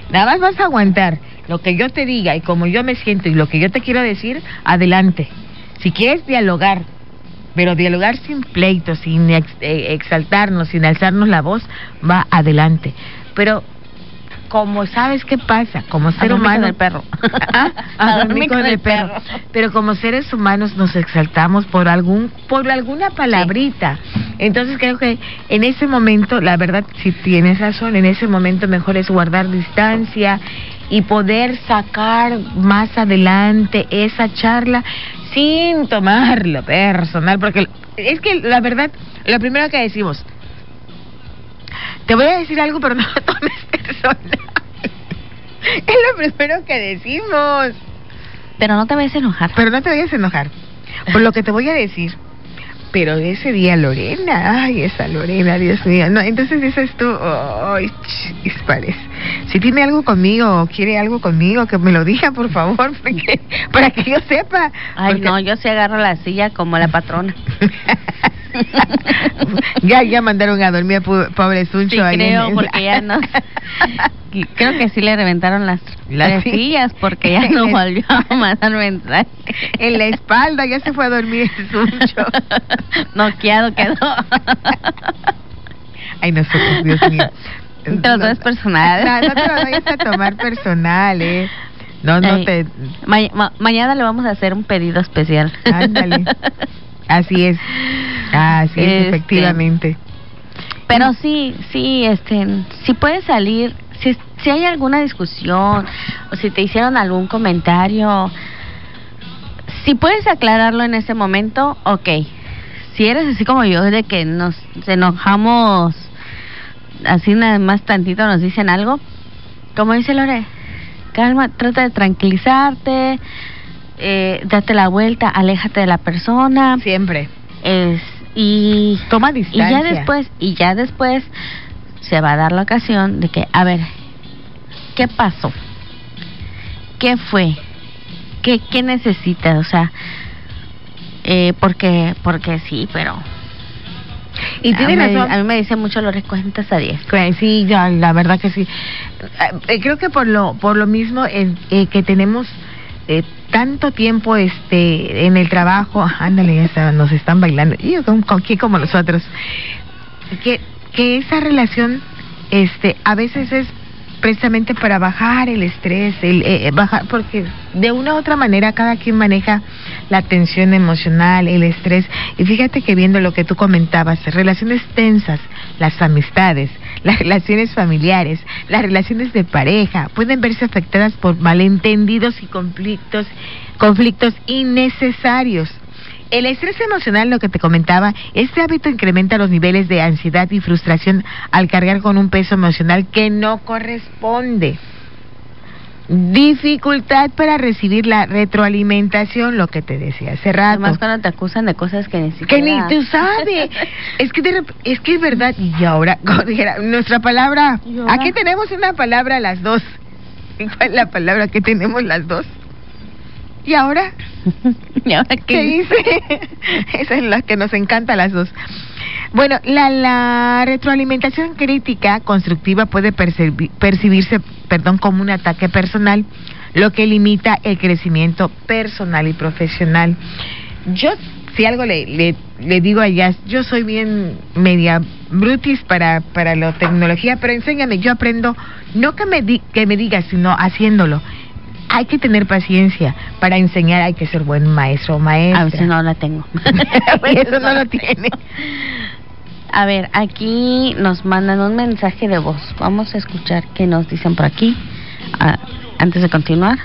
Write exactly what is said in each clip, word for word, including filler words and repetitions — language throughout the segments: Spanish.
Nada más vas a aguantar lo que yo te diga y como yo me siento y lo que yo te quiero decir, adelante. Si quieres dialogar, pero dialogar sin pleitos, sin ex, eh, exaltarnos, sin alzarnos la voz, va adelante. Pero como sabes qué pasa, como ser humano, con el perro, ¿Ah? a, a dormir con, con el perro. perro. Pero como seres humanos nos exaltamos por algún, por alguna palabrita. Sí. Entonces creo que en ese momento, la verdad, si tienes razón, en ese momento mejor es guardar distancia y poder sacar más adelante esa charla sin tomarlo personal, porque es que la verdad, lo primero que decimos, te voy a decir algo, pero no lo tomes personal. Es lo primero que decimos. Pero no te vayas a enojar. Pero no te vayas a enojar. Por lo que te voy a decir. Pero ese día Lorena, ay, esa Lorena, Dios mío. No, entonces dices tú, ay, dispares. Si tiene algo conmigo o quiere algo conmigo, que me lo diga, por favor, porque, para que yo sepa. Ay, porque... no, yo sí agarro la silla como la patrona. ya ya mandaron a dormir a pobre Suncho. Sí, ahí creo, en, en porque la... ya no. Creo que sí le reventaron las, las sillas, porque ya no volvió a mandar mensaje. En la espalda, ya se fue a dormir el Suncho. Noqueado quedó. Ay, nosotros, Dios mío. Te lo tomes personal. No, no te lo vayas a tomar personal, eh. No, no Ay, te... Ma ma mañana le vamos a hacer un pedido especial. Ándale. Así es. Así es, este, efectivamente. Pero sí, sí, este, si puedes salir, si, si hay alguna discusión o si te hicieron algún comentario, si puedes aclararlo en ese momento, ok. Si eres así como yo, de que nos enojamos, así nada más tantito nos dicen algo, como dice Lore, calma, trata de tranquilizarte, eh, date la vuelta, aléjate de la persona. Siempre. Es, y toma distancia. Y ya después, y ya después se va a dar la ocasión de que, a ver, ¿qué pasó? ¿Qué fue? ¿Qué, qué necesitas? O sea, eh, porque, porque sí, pero... Y tiene razón. A mí me dice mucho lo recuentas a diez. Sí, ya, la verdad que sí. Eh, creo que por lo por lo mismo eh, eh, que tenemos eh, tanto tiempo este en el trabajo, ándale, ya está, nos están bailando. Y yo con, con aquí como nosotros. Que que esa relación este a veces es precisamente para bajar el estrés, el eh, bajar, porque de una u otra manera cada quien maneja la tensión emocional, el estrés. Y fíjate que viendo lo que tú comentabas, relaciones tensas, las amistades, las relaciones familiares, las relaciones de pareja, pueden verse afectadas por malentendidos y conflictos, conflictos innecesarios. El estrés emocional, lo que te comentaba, este hábito incrementa los niveles de ansiedad y frustración al cargar con un peso emocional que no corresponde. Dificultad para recibir la retroalimentación, lo que te decía hace rato. Además cuando te acusan de cosas que ni siquiera... Que ni tú sabes. es que de, es que es verdad. Y ahora, como dijera, nuestra palabra... Aquí tenemos una palabra las dos. ¿Cuál es la palabra que tenemos las dos? ¿Y ahora? ¿Y ahora qué? ¿Qué dice? Esa es la que nos encanta a las dos. Bueno, la, la retroalimentación crítica constructiva puede percibir, percibirse perdón, como un ataque personal, lo que limita el crecimiento personal y profesional. Yo, si algo le, le, le digo a Jazz, yo soy bien media brutis para, para la tecnología, pero enséñame, yo aprendo, no que me, di, que me digas, sino haciéndolo. Hay que tener paciencia para enseñar, hay que ser buen maestro o maestra. A ver si no la tengo. Y eso no lo tiene. A ver, aquí nos mandan un mensaje de voz. Vamos a escuchar qué nos dicen por aquí, ah, antes de continuar.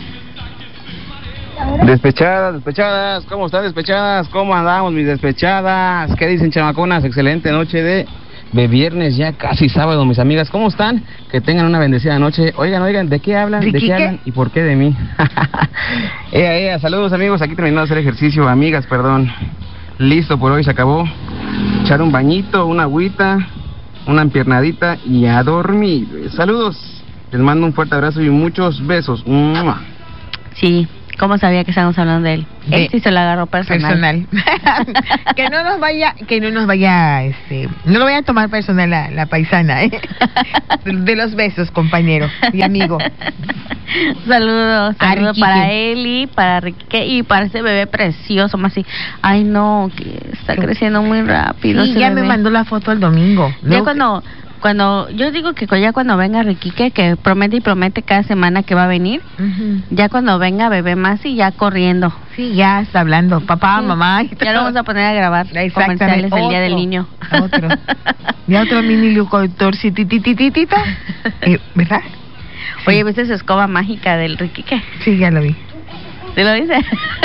Despechadas, despechadas, ¿cómo están despechadas? ¿Cómo andamos mis despechadas? ¿Qué dicen chamaconas? Excelente noche de... de viernes, ya casi sábado, mis amigas, ¿cómo están? Que tengan una bendecida noche. Oigan, oigan, ¿de qué hablan? ¿De, ¿De qué hablan? ¿Y por qué de mí? ea, ea, saludos amigos, aquí terminando de hacer ejercicio, amigas, perdón. Listo, por hoy se acabó. Echar un bañito, una agüita, una empiernadita y a dormir. Saludos, les mando un fuerte abrazo y muchos besos. ¡Mua! Sí, ¿Cómo sabía que estábamos hablando de él? De Él sí se lo agarró personal. personal. que no nos vaya, que no nos vaya, este, no lo vaya a tomar personal la, la paisana, ¿eh? De los besos, compañero y amigo. Saludos, A saludos Riquique. para Eli, para Riquique y para ese bebé precioso, más así. Ay, no, que está creciendo muy rápido. Sí, ese ya bebé. me mandó la foto el domingo. Ya Luego- cuando, cuando, yo digo que ya cuando venga Riquique, que promete y promete cada semana que va a venir, Ujú. ya cuando venga bebé más y ya corriendo. Sí, ya está hablando, papá, Sí, mamá. Y ya lo vamos a poner a grabar Exactamente. comerciales del Día del Otro, Niño. Otro. Ya otro mini locutor, sí, ti, ti, ti, ti, tito. Eh, ¿Verdad? Oye, ¿viste su escoba mágica del Riquique? Sí, ya lo vi. ¿Te lo dice?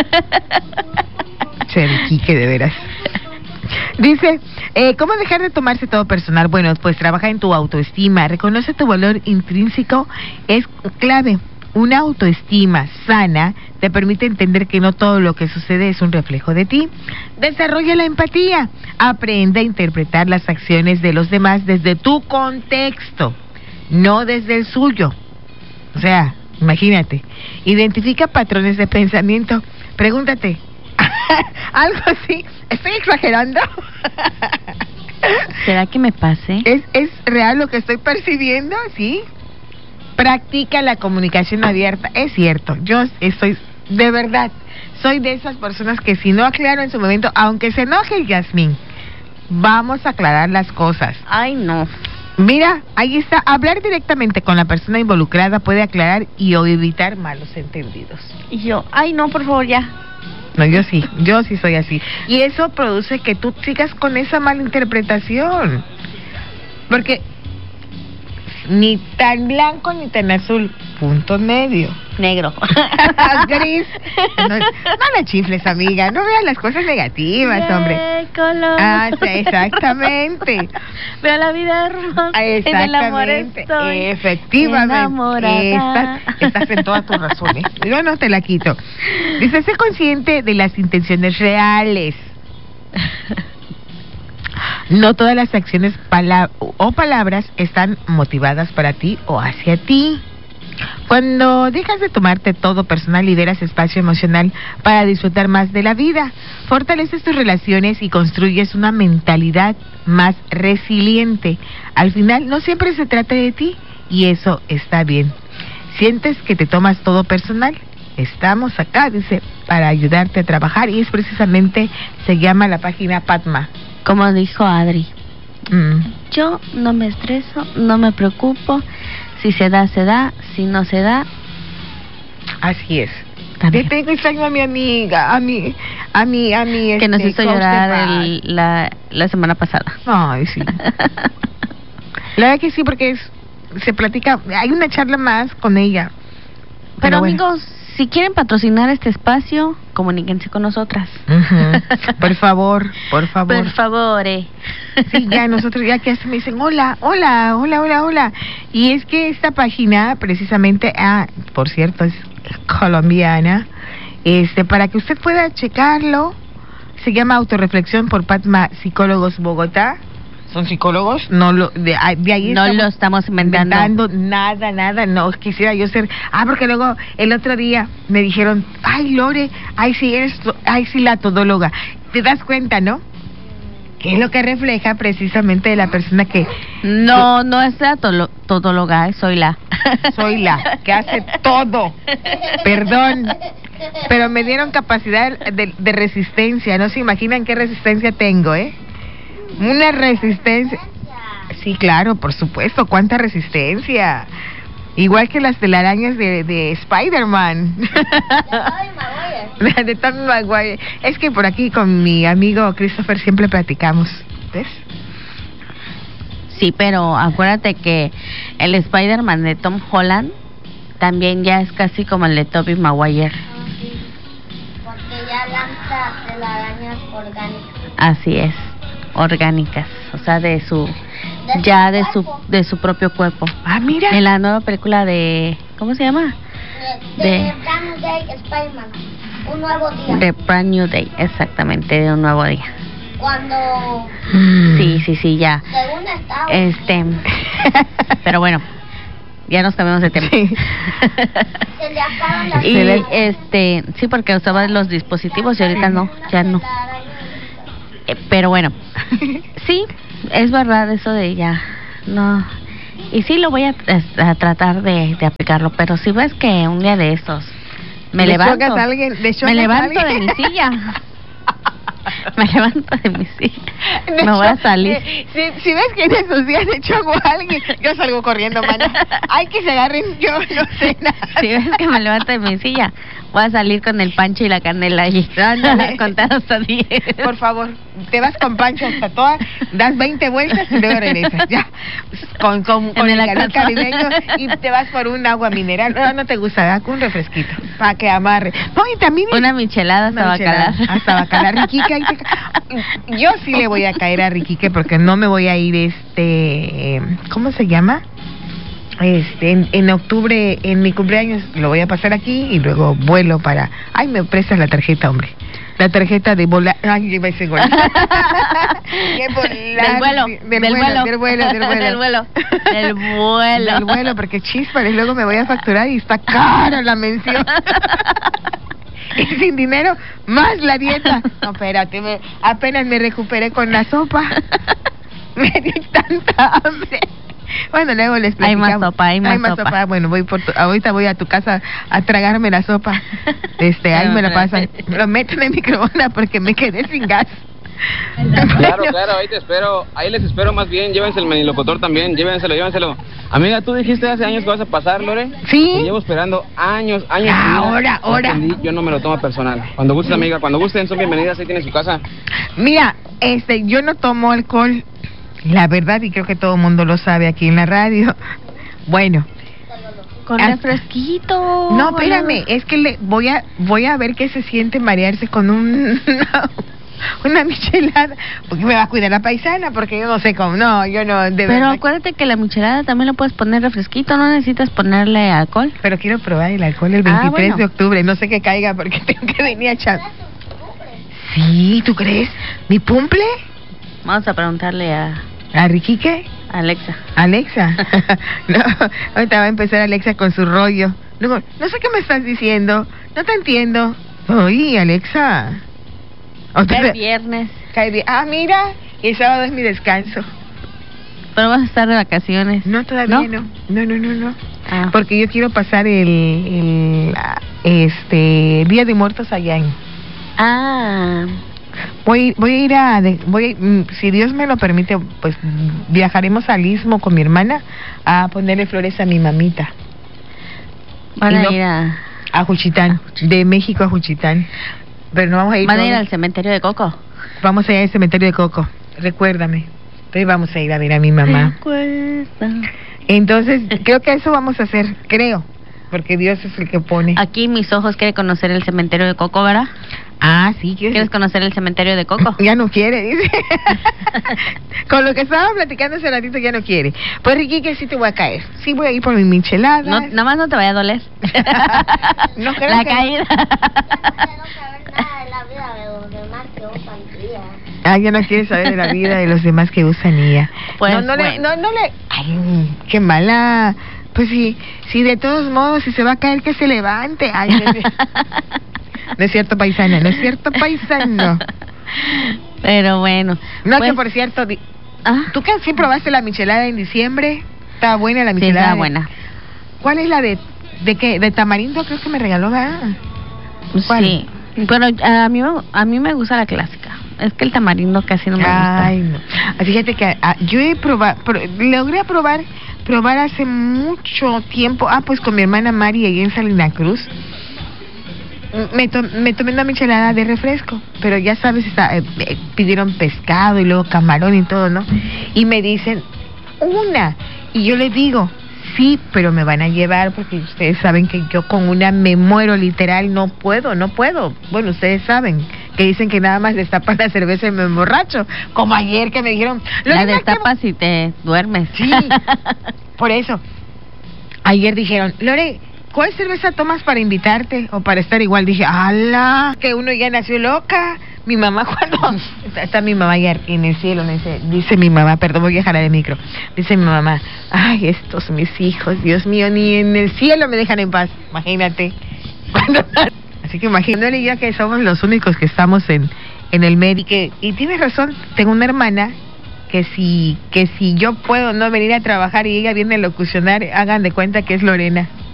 Che, Quique, de veras. Dice, eh, ¿cómo dejar de tomarse todo personal? Bueno, pues trabaja en tu autoestima, reconoce tu valor intrínseco, es clave. Una autoestima sana te permite entender que no todo lo que sucede es un reflejo de ti. Desarrolla la empatía, aprende a interpretar las acciones de los demás desde tu contexto, no desde el suyo. O sea, imagínate, identifica patrones de pensamiento, pregúntate, algo así, ¿estoy exagerando? ¿Será que me pase? ¿Es, ¿Es real lo que estoy percibiendo? ¿Sí? Practica la comunicación abierta. Es cierto, yo estoy, de verdad, soy de esas personas que si no aclaro en su momento, aunque se enoje Yasmín, vamos a aclarar las cosas. Ay, no. Mira, ahí está, hablar directamente con la persona involucrada puede aclarar y o evitar malos entendidos. Y yo, ay, no, por favor, ya. No, yo sí, yo sí soy así. Y eso produce que tú sigas con esa mala interpretación. Porque ni tan blanco ni tan azul, punto medio. Negro. Gris. No, no la chifles, amiga, no veas las cosas negativas, hombre. De color. Ah, sí, exactamente. Veo la vida hermosa. En el amor Exactamente, estoy efectivamente. enamorada. Estás, estás en todas tus razones. Yo no te la quito. Dice, sé consciente de las intenciones reales. No todas las acciones pala- o palabras están motivadas para ti o hacia ti. Cuando dejas de tomarte todo personal, liberas espacio emocional para disfrutar más de la vida. Fortaleces tus relaciones y construyes una mentalidad más resiliente. Al final, no siempre se trata de ti y eso está bien. ¿Sientes que te tomas todo personal? Estamos acá, dice, para ayudarte a trabajar y es precisamente, se llama la página Padma. Como dijo Adri, Mm. yo no me estreso, no me preocupo. Si se da, se da. Si no se da, Así es. también. Te tengo extraño a mi amiga, a mi, a mi, a mi. Que nos este, hizo coach de llorar paz. el- la, la semana pasada. Ay, sí. La verdad que sí, porque es, se platica, hay una charla más con ella. Pero, Pero bueno. amigos, si quieren patrocinar este espacio, comuníquense con nosotras. Ujú. Por favor, por favor. Por favor, eh. Sí, ya nosotros ya que hasta me dicen hola, hola, hola, hola, hola. Y es que esta página precisamente, ah, por cierto, es colombiana, este, para que usted pueda checarlo, se llama Autorreflexión por Padma Psicólogos Bogotá. ¿Son psicólogos? No lo, de, ah, de ahí No estamos lo estamos inventando. nada, nada, no quisiera yo ser, ah, porque luego el otro día me dijeron, ay Lore, ay sí eres, to- ay sí la todóloga, te das cuenta, ¿no? Que es lo que refleja precisamente de la persona que No, no es la tolo- todóloga, eh, soy la. soy la que hace todo, perdón, pero me dieron capacidad de, de resistencia, no se imaginan qué resistencia tengo, ¿eh? Una resistencia. Sí, claro, por supuesto, cuánta resistencia. Igual que las telarañas de, de Spider-Man. De Tobey Maguire. Es que por aquí con mi amigo Christopher siempre platicamos. ¿Ves? Sí, pero acuérdate que el Spider-Man de Tom Holland también ya es casi como el de Tobey Maguire. Porque ya lanza telarañas orgánicas. Así es, orgánicas, o sea, de su De ya su de su cuerpo. de su propio cuerpo. Ah, mira. En la nueva película de ¿cómo se llama? De, De- de Brand New Day Spider-Man. Un nuevo día. The Brand New Day, exactamente, de un nuevo día. Cuando Mm. Sí, sí, sí, ya. según estaba Este, pero bueno, ya nos cambiamos de tema. Sí. Se le acaban las Y Excelente. este, sí, porque usaba los dispositivos y ahorita no, ya no. Eh, pero bueno, sí, es verdad eso de ya, no. Y sí lo voy a, a tratar de, de aplicarlo, pero si ves que un día de esos me ¿Le levanto, chocas a alguien? ¿Le me chocas a levanto de alguien? mi silla, me levanto de mi silla, De me voy a hecho, salir. eh, Si, si ves que en esos días le choco a alguien, yo salgo corriendo, mana. Hay que se agarren, yo no sé nada. Si ves que me levanto de mi silla, voy a salir con el pancho y la canela allí. Ándale. Contar hasta diez. Por favor, te vas con Pancho hasta toda, das veinte vueltas y luego regresas, ya. Con, con, con En el el calor alcanzón. caribeño y te vas por un agua mineral. No, no te gusta, ¿verdad? Con un refresquito, para que amarre. No, y también... Una michelada hasta Una bacalar. michelada, hasta bacalar. Riquique, ahí te- yo sí le voy a caer a Riquique porque no me voy a ir, este... ¿Cómo se llama? Este, en, en octubre, en mi cumpleaños, lo voy a pasar aquí y luego vuelo para... Ay, me prestas la tarjeta, hombre. La tarjeta de volar... Ay, iba a decir volar. ¿Qué volar? Del vuelo, Sí, del vuelo, del vuelo, del vuelo. del vuelo, del vuelo. Del vuelo, porque chispas, luego me voy a facturar y está cara la mención. Y sin dinero, más la dieta. No, espérate, me- apenas me recuperé con la sopa. Me di tanta hambre. Bueno, luego les Hay más platicamos. sopa, hay más sopa. Bueno, voy por tu- ahorita voy a tu casa a tragarme la sopa. Este, ahí me la pasan. Me lo meto en el microondas porque me quedé sin gas. Claro, claro, ahí te espero, ahí les espero más bien, llévense el menilocutor también, llévenselo, llévenselo. Amiga, tú dijiste hace años que vas a pasar, Lore. Sí. Te llevo esperando años, años. Ah, y mira, ahora, ahora. entendí, yo no me lo tomo personal. Cuando gusten, amiga, cuando gusten, son bienvenidas, ahí tienen su casa. Mira, este, yo no tomo alcohol, la verdad, y creo que todo el mundo lo sabe aquí en la radio. Bueno, Con hasta- refresquito. no, espérame, es que le voy a voy a ver qué se siente marearse con un una michelada, porque me va a cuidar la paisana, porque yo no sé cómo, no, yo no, de Pero verdad. acuérdate que la michelada también le puedes poner refresquito, no necesitas ponerle alcohol. Pero quiero probar el alcohol el Ah, veintitrés bueno. de octubre, no sé qué caiga porque tengo que venir a echar. Sí, ¿tú crees? ¿Mi cumple? Vamos a preguntarle a ¿A Riquique? Alexa. Alexa. No, ahorita va a empezar Alexa con su rollo. Luego, no sé qué me estás diciendo, no te entiendo. Oye, Alexa. Otra Es vez- viernes, cae bien. Ah, mira, y el sábado es mi descanso. pero vas a estar de vacaciones. No, todavía ¿No? no. No, no, no, no. Ah. Porque yo quiero pasar el, el ah, este Día de Muertos allá en... Ah, Voy, voy a ir a, de- voy, a ir, mm, si Dios me lo permite, pues mm, viajaremos al Istmo con mi hermana a ponerle flores a mi mamita, van Y a no- ir a... a Juchitán, de México a Juchitán. Pero no vamos a ir Van a ir todos. al cementerio de Coco. Vamos a ir al cementerio de Coco, recuérdame. Entonces vamos a ir a ver a mi mamá. Recuerda. Entonces, creo que eso vamos a hacer, creo, porque Dios es el que pone. Aquí mis ojos quiere conocer el cementerio de Coco, ¿verdad? Ah, sí, ¿quieres? ¿Quieres conocer el cementerio de Coco? Ya no quiere, dice. Con lo que estaba platicando hace ratito ya no quiere. Pues Ricky, que sí te voy a caer. Sí voy a ir por mi michelada. No, nada más no te vaya a doler. No creo La que- caída. No quiero saber nada de la vida de los demás que usan día. Ah, ya no quiere saber de la vida de los demás que usan ella. Pues no, no, le, bueno. no, no le... Ay, qué mala. Pues sí, sí, de todos modos, si se va a caer, que se levante. Ay, no es cier- no es cierto, paisana, no es cierto, paisano. Pero bueno. No, pues, que por cierto, di- ah, ¿tú que sí probaste la michelada en diciembre? Estaba buena la sí, michelada. está de- buena. ¿Cuál es la de, de qué? De tamarindo, creo que me regaló, ¿verdad? ¿Cuál? Sí. Pero a mí, me- a mí me gusta la clásica. Es que el tamarindo casi no me gusta. Ay, no. Ah, fíjate que ah, yo he probado, pro- logré probar, probar hace mucho tiempo, ah, pues con mi hermana Mari ahí en Salina Cruz. Mm, Me, to- me tomé una michelada de refresco, pero ya sabes, está, eh, eh, pidieron pescado y luego camarón y todo, ¿no? Y me dicen, una. Y yo les digo, sí, pero me van a llevar porque ustedes saben que yo con una me muero literal, no puedo, no puedo. Bueno, ustedes saben que dicen que nada más destapan la cerveza y me emborracho. Como ayer que me dijeron, La "Lorena, ¿qué destapas y te duermes. Sí. Por eso, ayer dijeron, Lore, ¿cuál cerveza tomas para invitarte o para estar igual? Dije, ala, que uno ya nació loca. Mi mamá cuando está, está mi mamá ya en el cielo, dice, dice mi mamá, perdón, voy a dejar de micro, dice mi mamá, ay, estos mis hijos, Dios mío, ni en el cielo me dejan en paz, imagínate. Cuando, así que imagínate ya que somos los únicos que estamos en, en el medio, y, que, y tienes razón, tengo una hermana que si, que si yo puedo no venir a trabajar y ella viene a locucionar, hagan de cuenta que es Lorena.